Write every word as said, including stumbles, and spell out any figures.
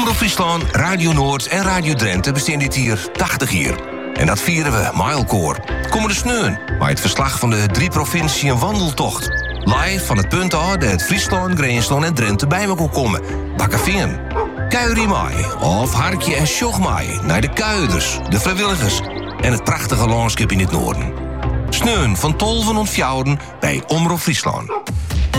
Omroep Friesland, Radio Noord en Radio Drenthe bestaan dit hier tachtig jaar. En dat vieren we Mijlkoor. Komende sneun, bij het verslag van de drie provinciën een wandeltocht. Live van het punt af dat Friesland, Greensland en Drenthe bij elkaar komen. Bakkeveen. Kuirie mij, of harkje en sjog mij naar de kuiders, de vrijwilligers en het prachtige landschap in het noorden. Sneun van tolven en fjouwen bij Omroep Friesland.